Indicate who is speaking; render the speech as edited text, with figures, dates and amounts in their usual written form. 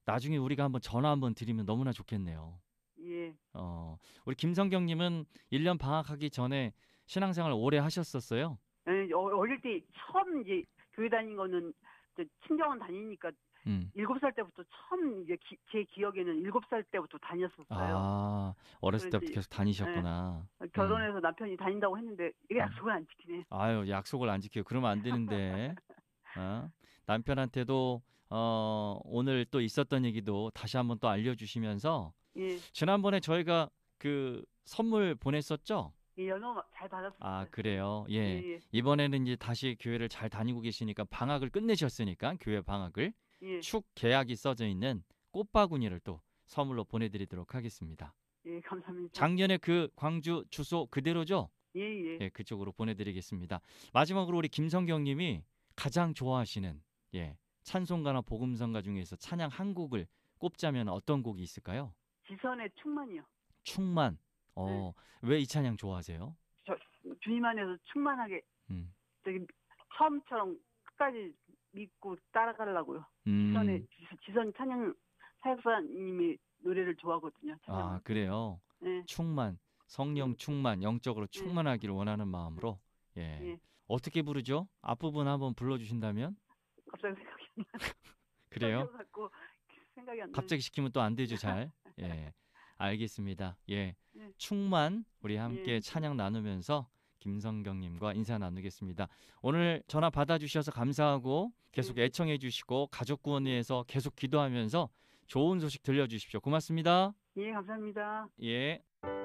Speaker 1: 나중에 우리가 한번 전화 한번 드리면 너무나 좋겠네요.
Speaker 2: 예.
Speaker 1: 우리 김성경님은 1년 방학하기 전에 신앙생활 오래 하셨었어요?
Speaker 2: 예, 어릴 때 처음 이제 교회 다닌 거는 이제 친정은 다니니까
Speaker 1: 음.
Speaker 2: 7살 때부터 처음 이제 제 기억에는 7살 때부터 다녔었어요.
Speaker 1: 아, 어렸을 때부터
Speaker 2: 그런지
Speaker 1: 계속
Speaker 2: 예,
Speaker 1: 다니셨구나.
Speaker 2: 결혼해서 남편이 다닌다고 했는데 이게
Speaker 1: 음.
Speaker 2: 약속을 안 지키네.
Speaker 1: 아유, 약속을 안 지켜요. 그러면 안 되는데. 어? 남편한테도 오늘 또 있었던 얘기도 다시 한번 또 알려주시면서
Speaker 2: 예,
Speaker 1: 지난번에 저희가 그 선물 보냈었죠?
Speaker 2: 예, 연호 잘
Speaker 1: 아,
Speaker 2: 받았었어요. 예,
Speaker 1: 그래요. 예.
Speaker 2: 예,
Speaker 1: 이번에는 이제 다시 교회를 잘 다니고 계시니까 방학을 끝내셨으니까 교회 방학을
Speaker 2: 예,
Speaker 1: 축 계약이 써져 있는 꽃바구니를 또 선물로 보내드리도록 하겠습니다.
Speaker 2: 예, 감사합니다.
Speaker 1: 작년에 그 광주 주소 그대로죠?
Speaker 2: 예, 예.
Speaker 1: 예, 그쪽으로 보내드리겠습니다. 마지막으로 우리 김성경 님이 가장 좋아하시는 예, 찬송가나 복음성가 중에서 찬양 한 곡을 꼽자면 어떤 곡이 있을까요?
Speaker 2: 지선의 충만이요.
Speaker 1: 충만.
Speaker 2: 예,
Speaker 1: 왜 이 찬양 좋아하세요?
Speaker 2: 저 주님 안에서 충만하게
Speaker 1: 음.
Speaker 2: 저기 처음처럼 끝까지 믿고 따라가려고요.
Speaker 1: 음.
Speaker 2: 지선 찬양 사역사님이 노래를 좋아하거든요.
Speaker 1: 아,
Speaker 2: 찬양을.
Speaker 1: 그래요.
Speaker 2: 예,
Speaker 1: 충만. 성령 충만, 영적으로
Speaker 2: 예,
Speaker 1: 충만하기를 원하는 마음으로. 예.
Speaker 2: 예.
Speaker 1: 어떻게 부르죠? 앞부분 한번 불러 주신다면?
Speaker 2: 갑자기 생각이 안 나.
Speaker 1: 그래요?
Speaker 2: 떨려갖고 생각이 안 나요.
Speaker 1: 갑자기 시키면 또 안 되죠, 잘. 예. 알겠습니다. 예.
Speaker 2: 예,
Speaker 1: 충만 우리 함께
Speaker 2: 예,
Speaker 1: 찬양 나누면서 김성경 님과 인사 나누겠습니다. 오늘 전화 받아 주셔서 감사하고 계속
Speaker 2: 예,
Speaker 1: 애청해 주시고 가족 구원을
Speaker 2: 예.
Speaker 1: 위해서 계속 기도하면서 좋은 소식 들려 주십시오. 고맙습니다.
Speaker 2: 예, 감사합니다.
Speaker 1: 예.